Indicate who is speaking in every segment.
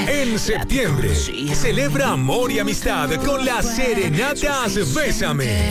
Speaker 1: En septiembre, celebra amor y amistad con las serenatas Bésame.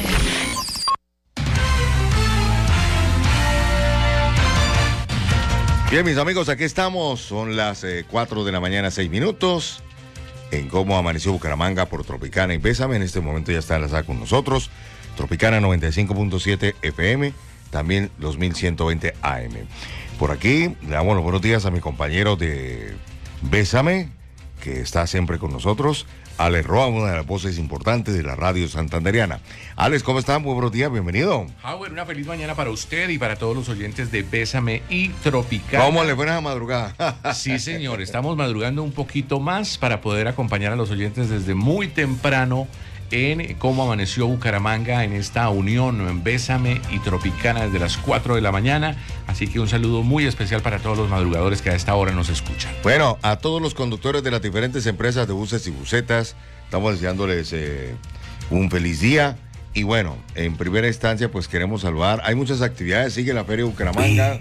Speaker 2: Bien, mis amigos, aquí estamos. Son las 4 de la mañana, 6 minutos. En Cómo Amaneció Bucaramanga por Tropicana y Bésame. En este momento ya está enlazada con nosotros. Tropicana 95.7 FM, también 2120 AM. Por aquí le damos los buenos días a mi compañero de Bésame, que está siempre con nosotros, Alex Roa, una de las voces importantes de la radio santanderiana. Alex, ¿cómo estás? Muy buenos días, bienvenido.
Speaker 3: Howard, una feliz mañana para usted y para todos los oyentes de Bésame y Tropicana.
Speaker 2: ¿Cómo le fue esa madrugada?
Speaker 3: Sí, señor, estamos madrugando un poquito más para poder acompañar a los oyentes desde muy temprano en Cómo Amaneció Bucaramanga, en esta unión en Bésame y Tropicana desde las 4 de la mañana. Así que un saludo muy especial para todos los madrugadores que a esta hora nos escuchan.
Speaker 2: Bueno, a todos los conductores de las diferentes empresas de buses y busetas, estamos deseándoles un feliz día. Y bueno, en primera instancia, pues queremos saludar. Hay muchas actividades, sigue la Feria de Bucaramanga.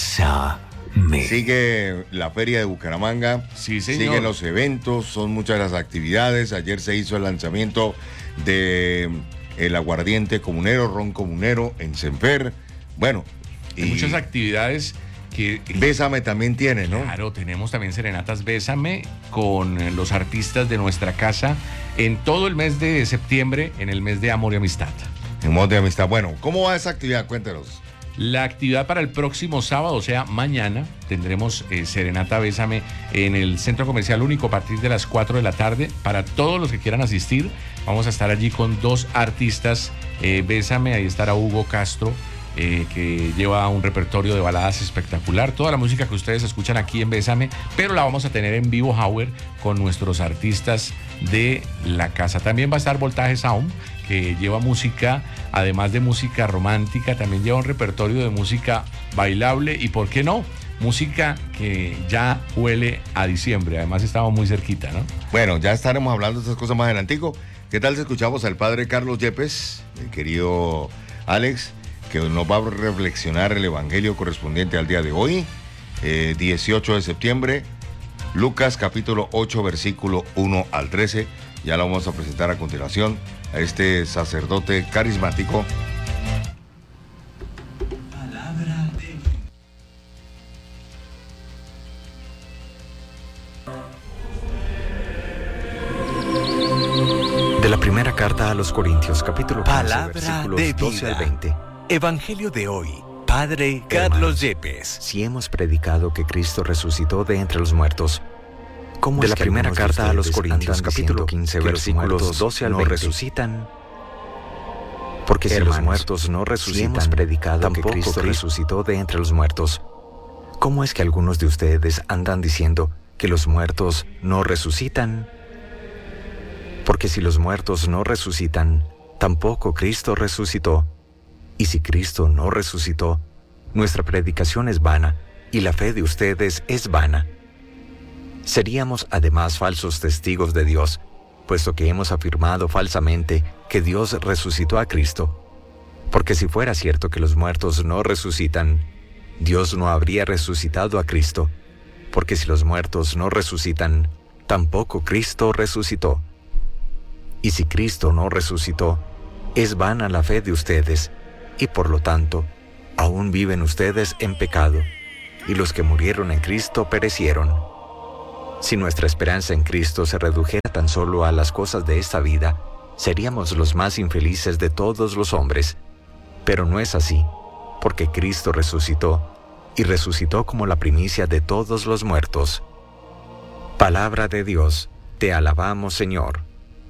Speaker 2: Sigue la Feria de Bucaramanga.
Speaker 3: Sí, señor.
Speaker 2: Siguen los eventos, son muchas las actividades. Ayer se hizo el lanzamiento de el aguardiente comunero, ron comunero en Senfer. Bueno,
Speaker 3: y muchas actividades que
Speaker 2: Bésame también tiene, ¿no?
Speaker 3: Claro, tenemos también serenatas Bésame con los artistas de nuestra casa en todo el mes de septiembre, en el mes de amor y amistad.
Speaker 2: En modo de amistad. Bueno, ¿cómo va esa actividad? Cuéntanos.
Speaker 3: La actividad para el próximo sábado, o sea, mañana, tendremos Serenata Bésame en el Centro Comercial Único a partir de las 4 de la tarde. Para todos los que quieran asistir, vamos a estar allí con dos artistas Bésame. Ahí estará Hugo Castro, que lleva un repertorio de baladas espectacular. Toda la música que ustedes escuchan aquí en Bésame, pero la vamos a tener en vivo, Howard, con nuestros artistas de la casa. También va a estar Voltaje Sound, que lleva música, además de música romántica, también lleva un repertorio de música bailable y, ¿por qué no?, música que ya huele a diciembre. Además estamos muy cerquita, ¿no?
Speaker 2: Bueno, ya estaremos hablando de estas cosas más adelantico. ¿Qué tal si escuchamos al padre Carlos Yepes, el querido Alex, que nos va a reflexionar el evangelio correspondiente al día de hoy, 18 de septiembre, Lucas capítulo 8, versículo 1 al 13. Ya lo vamos a presentar a continuación a este sacerdote carismático.
Speaker 4: De la primera carta a los Corintios, capítulo 15,
Speaker 5: Palabra
Speaker 4: versículos
Speaker 5: de
Speaker 4: 12
Speaker 5: vida.
Speaker 4: al 20.
Speaker 5: Evangelio de hoy. Padre Carlos Yepes.
Speaker 4: Si hemos predicado que Cristo resucitó de entre los muertos, ¿cómo
Speaker 5: De
Speaker 4: es
Speaker 5: la
Speaker 4: que
Speaker 5: primera
Speaker 4: algunos de
Speaker 5: carta a los
Speaker 4: ustedes
Speaker 5: Corintios,
Speaker 4: andan
Speaker 5: capítulo
Speaker 4: diciendo 15,
Speaker 5: que los
Speaker 4: versículos
Speaker 5: muertos
Speaker 4: 12 al
Speaker 5: no
Speaker 4: 20
Speaker 5: resucitan?
Speaker 4: Porque si
Speaker 5: Hermanos,
Speaker 4: los muertos no resucitan,
Speaker 5: si hemos predicado
Speaker 4: tampoco
Speaker 5: que Cristo
Speaker 4: resucitó de entre los muertos, ¿cómo es que algunos de ustedes andan diciendo que los muertos no resucitan? Porque si los muertos no resucitan, tampoco Cristo resucitó. Y si Cristo no resucitó, nuestra predicación es vana y la fe de ustedes es vana. Seríamos además falsos testigos de Dios, puesto que hemos afirmado falsamente que Dios resucitó a Cristo. Porque si fuera cierto que los muertos no resucitan, Dios no habría resucitado a Cristo. Porque si los muertos no resucitan, tampoco Cristo resucitó. Y si Cristo no resucitó, es vana la fe de ustedes, y por lo tanto, aún viven ustedes en pecado, y los que murieron en Cristo perecieron. Si nuestra esperanza en Cristo se redujera tan solo a las cosas de esta vida, seríamos los más infelices de todos los hombres. Pero no es así, porque Cristo resucitó, y resucitó como la primicia de todos los muertos. Palabra de Dios, te alabamos, Señor.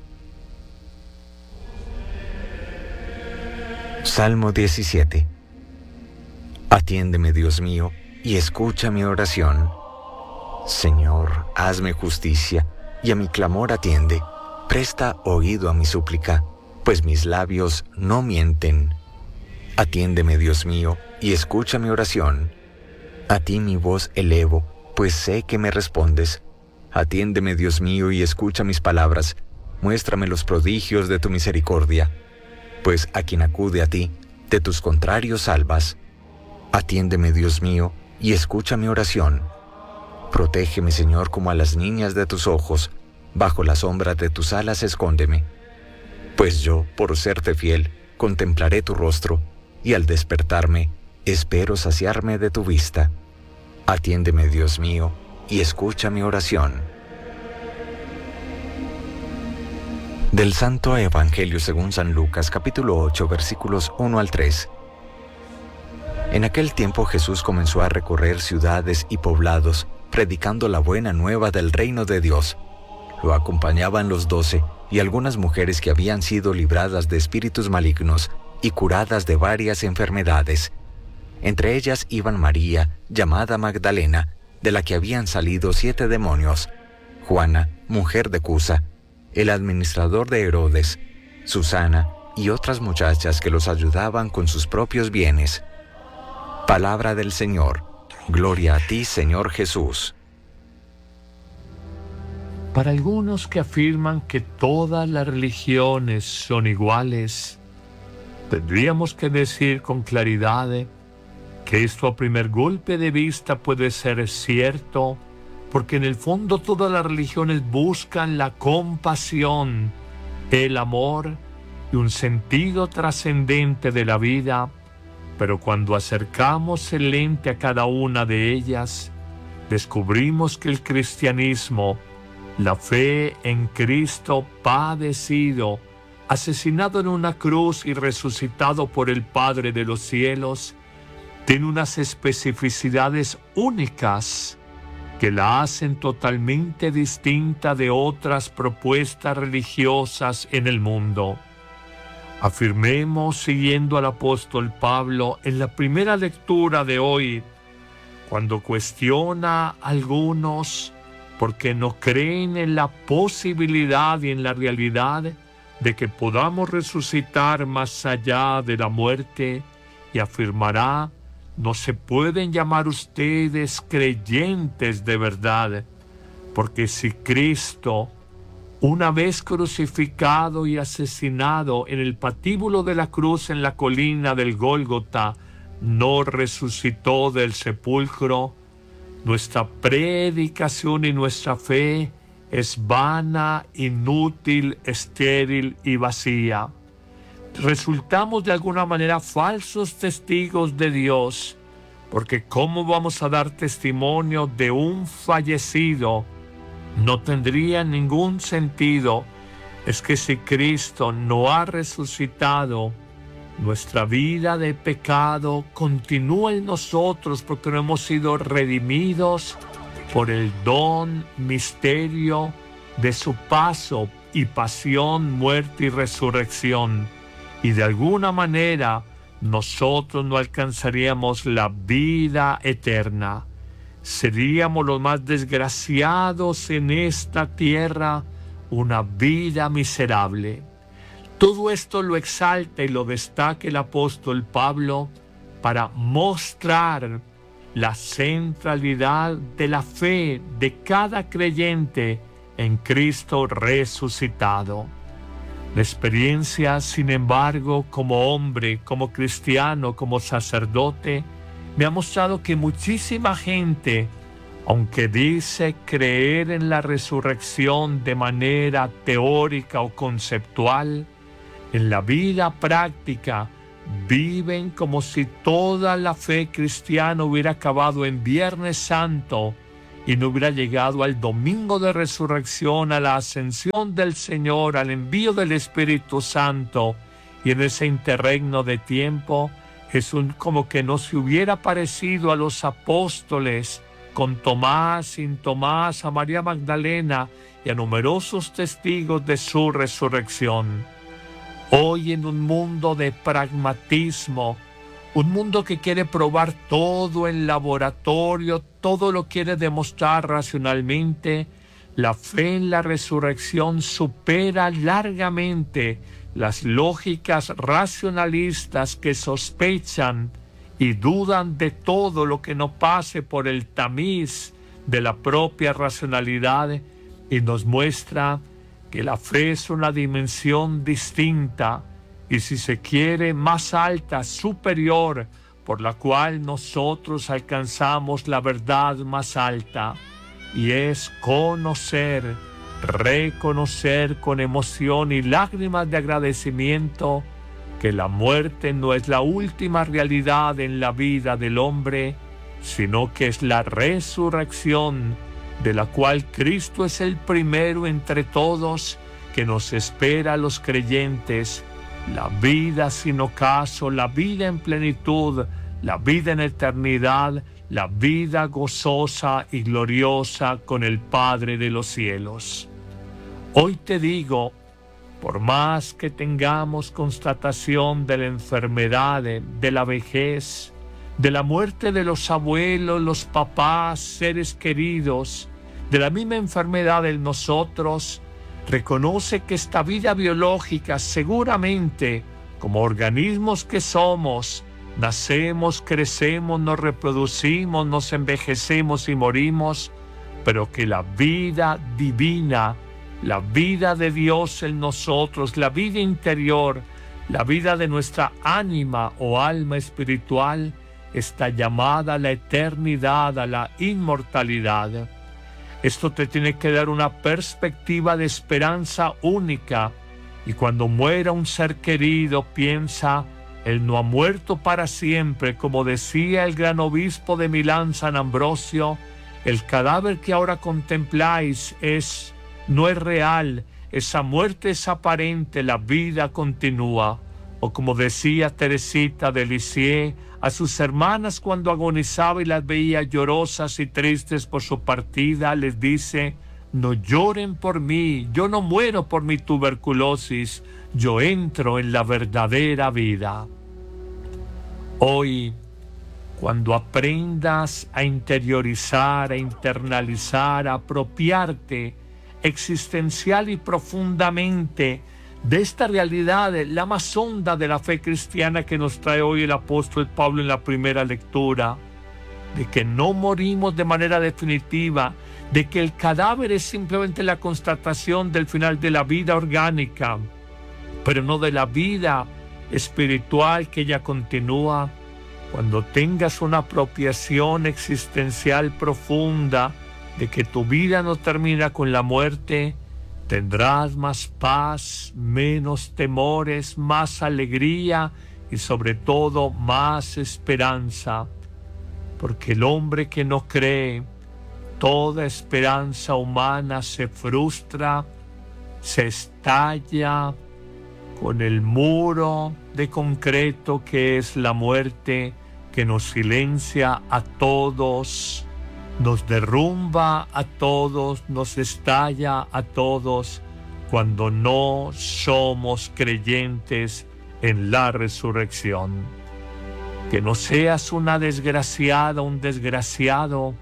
Speaker 4: Salmo 17. Atiéndeme, Dios mío, y escucha mi oración. Señor, hazme justicia, y a mi clamor atiende. Presta oído a mi súplica, pues mis labios no mienten. Atiéndeme, Dios mío, y escucha mi oración. A ti mi voz elevo, pues sé que me respondes. Atiéndeme, Dios mío, y escucha mis palabras. Muéstrame los prodigios de tu misericordia. Pues a quien acude a ti, de tus contrarios salvas. Atiéndeme, Dios mío, y escucha mi oración. Protégeme, Señor, como a las niñas de tus ojos. Bajo la sombra de tus alas escóndeme. Pues yo, por serte fiel, contemplaré tu rostro, y al despertarme, espero saciarme de tu vista. Atiéndeme, Dios mío, y escucha mi oración. Del Santo Evangelio según San Lucas, capítulo 8, versículos 1 al 3. En aquel tiempo Jesús comenzó a recorrer ciudades y poblados, predicando la buena nueva del reino de Dios. Lo acompañaban los 12 y algunas mujeres que habían sido libradas de espíritus malignos y curadas de varias enfermedades. Entre ellas iban María, llamada Magdalena, de la que habían salido 7 demonios, Juana, mujer de Cusa, el administrador de Herodes, Susana y otras muchachas que los ayudaban con sus propios bienes. Palabra del Señor. Gloria a ti, Señor Jesús.
Speaker 6: Para algunos que afirman que todas las religiones son iguales, tendríamos que decir con claridad que esto a primer golpe de vista puede ser cierto, porque en el fondo todas las religiones buscan la compasión, el amor y un sentido trascendente de la vida, pero cuando acercamos el lente a cada una de ellas, descubrimos que el cristianismo, la fe en Cristo padecido, asesinado en una cruz y resucitado por el Padre de los cielos, tiene unas especificidades únicas que la hacen totalmente distinta de otras propuestas religiosas en el mundo. Afirmemos, siguiendo al apóstol Pablo en la primera lectura de hoy, cuando cuestiona a algunos porque no creen en la posibilidad y en la realidad de que podamos resucitar más allá de la muerte, y afirmará: no se pueden llamar ustedes creyentes de verdad, porque si Cristo, una vez crucificado y asesinado en el patíbulo de la cruz en la colina del Gólgota, no resucitó del sepulcro, nuestra predicación y nuestra fe es vana, inútil, estéril y vacía. Resultamos de alguna manera falsos testigos de Dios, porque ¿cómo vamos a dar testimonio de un fallecido? No tendría ningún sentido. Es que si Cristo no ha resucitado, nuestra vida de pecado continúa en nosotros, porque no hemos sido redimidos por el don, misterio de su paso y pasión, muerte y resurrección. Y de alguna manera nosotros no alcanzaríamos la vida eterna. Seríamos los más desgraciados en esta tierra, una vida miserable. Todo esto lo exalta y lo destaca el apóstol Pablo para mostrar la centralidad de la fe de cada creyente en Cristo resucitado. La experiencia, sin embargo, como hombre, como cristiano, como sacerdote, me ha mostrado que muchísima gente, aunque dice creer en la resurrección de manera teórica o conceptual, en la vida práctica viven como si toda la fe cristiana hubiera acabado en Viernes Santo y no hubiera llegado al domingo de resurrección, a la ascensión del Señor, al envío del Espíritu Santo, y en ese interregno de tiempo es como que no se hubiera parecido a los apóstoles, con Tomás, sin Tomás, a María Magdalena y a numerosos testigos de su resurrección. Hoy, en un mundo de pragmatismo, un mundo que quiere probar todo en laboratorio, todo lo quiere demostrar racionalmente, la fe en la resurrección supera largamente las lógicas racionalistas que sospechan y dudan de todo lo que no pase por el tamiz de la propia racionalidad, y nos muestra que la fe es una dimensión distinta y, si se quiere, más alta, superior, por la cual nosotros alcanzamos la verdad más alta. y es conocer, reconocer con emoción y lágrimas de agradecimiento que la muerte no es la última realidad en la vida del hombre, sino que es la resurrección, de la cual Cristo es el primero entre todos, que nos espera a los creyentes, la vida sin ocaso, la vida en plenitud, la vida en eternidad, la vida gozosa y gloriosa con el Padre de los cielos. Hoy te digo, por más que tengamos constatación de la enfermedad, de la vejez, de la muerte de los abuelos, los papás, seres queridos, de la misma enfermedad en nosotros, reconoce que esta vida biológica seguramente, como organismos que somos, nacemos, crecemos, nos reproducimos, nos envejecemos y morimos, pero que la vida divina, la vida de Dios en nosotros, la vida interior, la vida de nuestra ánima o alma espiritual, está llamada a la eternidad, a la inmortalidad. Esto te tiene que dar una perspectiva de esperanza única, y cuando muera un ser querido, piensa, él no ha muerto para siempre, como decía el gran obispo de Milán, San Ambrosio, el cadáver que ahora contempláis no es real, esa muerte es aparente, la vida continúa. O como decía Teresita de Lisieux a sus hermanas cuando agonizaba y las veía llorosas y tristes por su partida, les dice: no lloren por mí, yo no muero por mi tuberculosis, yo entro en la verdadera vida. Hoy, cuando aprendas a interiorizar, a internalizar, a apropiarte existencial y profundamente de esta realidad, la más honda de la fe cristiana que nos trae hoy el apóstol Pablo en la primera lectura, de que no morimos de manera definitiva, de que el cadáver es simplemente la constatación del final de la vida orgánica, pero no de la vida espiritual que ya continúa. Cuando tengas una apropiación existencial profunda de que tu vida no termina con la muerte, tendrás más paz, menos temores, más alegría y sobre todo más esperanza. Porque el hombre que no cree, toda esperanza humana se frustra, se estalla con el muro de concreto que es la muerte, que nos silencia a todos, nos derrumba a todos, nos estalla a todos, cuando no somos creyentes en la resurrección. Que no seas una desgraciada, un desgraciado,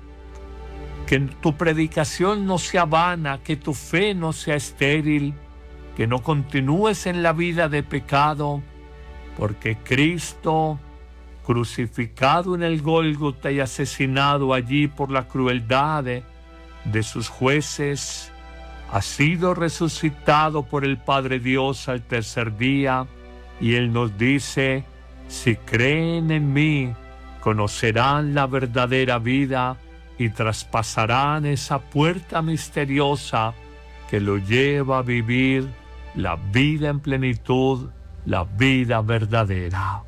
Speaker 6: que tu predicación no sea vana, que tu fe no sea estéril, que no continúes en la vida de pecado, porque Cristo, crucificado en el Gólgota y asesinado allí por la crueldad de sus jueces, ha sido resucitado por el Padre Dios al tercer día, y Él nos dice: si creen en mí, conocerán la verdadera vida y traspasarán esa puerta misteriosa que lo lleva a vivir la vida en plenitud, la vida verdadera.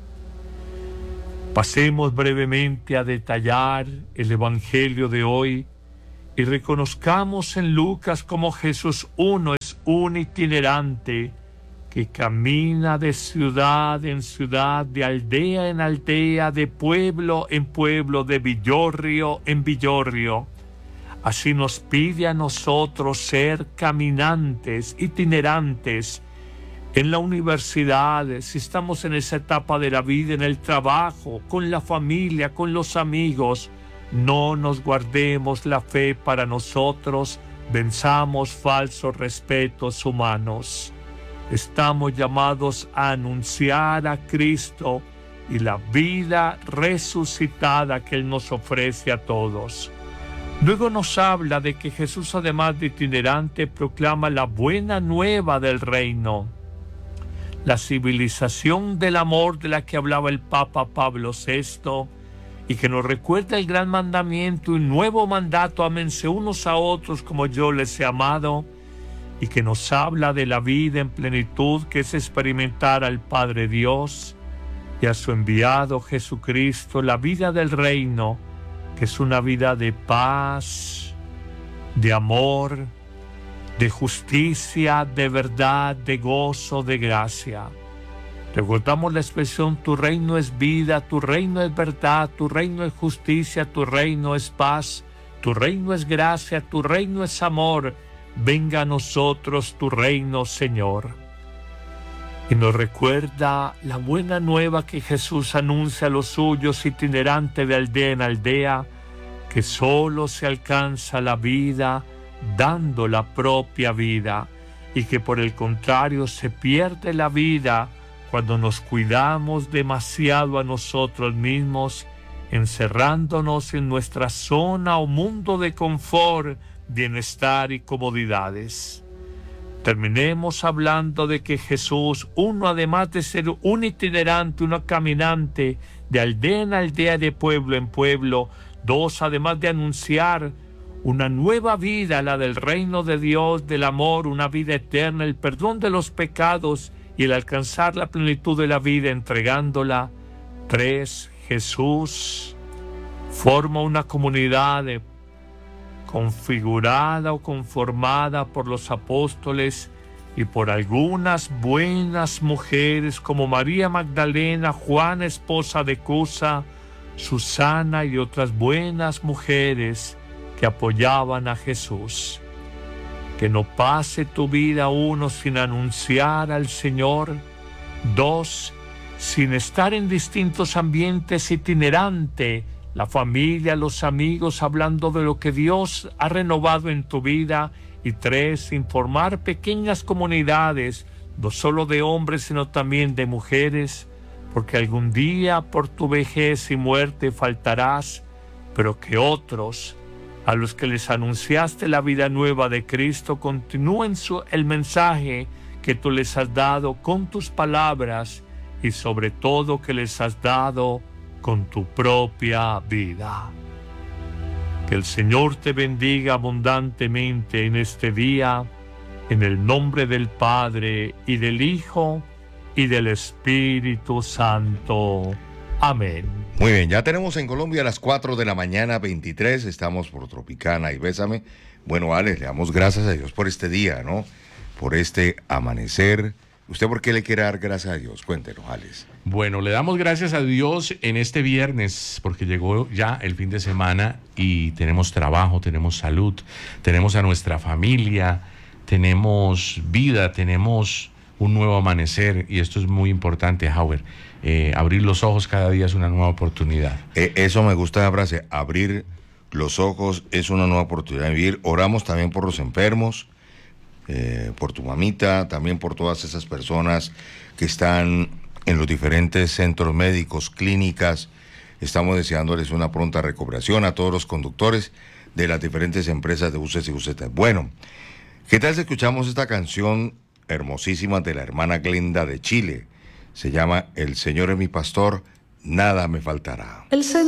Speaker 6: Pasemos brevemente a detallar el Evangelio de hoy y reconozcamos en Lucas cómo Jesús es un itinerante que camina de ciudad en ciudad, de aldea en aldea, de pueblo en pueblo, de villorrio en villorrio. Así nos pide a nosotros ser caminantes, itinerantes, en la universidad, si estamos en esa etapa de la vida, en el trabajo, con la familia, con los amigos. No nos guardemos la fe para nosotros, venzamos falsos respetos humanos. Estamos llamados a anunciar a Cristo y la vida resucitada que Él nos ofrece a todos. Luego nos habla de que Jesús, además de itinerante, proclama la buena nueva del reino. La civilización del amor de la que hablaba el Papa Pablo VI y que nos recuerda el gran mandamiento y nuevo mandato: ámense unos a otros como yo les he amado, y que nos habla de la vida en plenitud, que es experimentar al Padre Dios y a su enviado Jesucristo, la vida del reino, que es una vida de paz, de amor, de justicia, de verdad, de gozo, de gracia. Recordamos la expresión: tu reino es vida, tu reino es verdad, tu reino es justicia, tu reino es paz, tu reino es gracia, tu reino es amor. Venga a nosotros tu reino, Señor. Y nos recuerda la buena nueva que Jesús anuncia a los suyos, itinerante de aldea en aldea, que solo se alcanza la vida dando la propia vida, y que por el contrario se pierde la vida cuando nos cuidamos demasiado a nosotros mismos, encerrándonos en nuestra zona o mundo de confort, bienestar y comodidades. Terminemos hablando de que Jesús, uno, además de ser un itinerante, un caminante de aldea en aldea, de pueblo en pueblo; dos, además de anunciar una nueva vida, la del reino de Dios, del amor, una vida eterna, el perdón de los pecados y el alcanzar la plenitud de la vida entregándola; tres, Jesús forma una comunidad configurada o conformada por los apóstoles y por algunas buenas mujeres como María Magdalena, Juana, esposa de Cusa, Susana y otras buenas mujeres que apoyaban a Jesús. Que no pase tu vida, uno, sin anunciar al Señor; dos, sin estar en distintos ambientes itinerante, la familia, los amigos, hablando de lo que Dios ha renovado en tu vida; y tres, sin formar pequeñas comunidades, no solo de hombres, sino también de mujeres, porque algún día por tu vejez y muerte faltarás, pero que otros, a los que les anunciaste la vida nueva de Cristo, continúen el mensaje que tú les has dado con tus palabras, y sobre todo que les has dado con tu propia vida. Que el Señor te bendiga abundantemente en este día, en el nombre del Padre, y del Hijo, y del Espíritu Santo. Amén.
Speaker 2: Muy bien, ya tenemos en Colombia a las 4 de la mañana 23, estamos por Tropicana y Bésame. Bueno, Alex, le damos gracias a Dios por este día, ¿no? Por este amanecer. ¿Usted por qué le quiere dar gracias a Dios? Cuéntenos, Alex.
Speaker 3: Bueno, le damos gracias a Dios en este viernes, porque llegó ya el fin de semana y tenemos trabajo, tenemos salud, tenemos a nuestra familia, tenemos vida, tenemos un nuevo amanecer, y esto es muy importante, Howard. Abrir los ojos cada día es una nueva oportunidad.
Speaker 2: Eso me gusta la frase, abrir los ojos es una nueva oportunidad de vivir. Oramos también por los enfermos, por tu mamita, también por todas esas personas que están en los diferentes centros médicos, clínicas. Estamos deseándoles una pronta recuperación a todos los conductores de las diferentes empresas de buses y busetas. Bueno, ¿qué tal si escuchamos esta canción hermosísima de la hermana Glenda de Chile? Se llama El Señor es mi pastor, nada me faltará.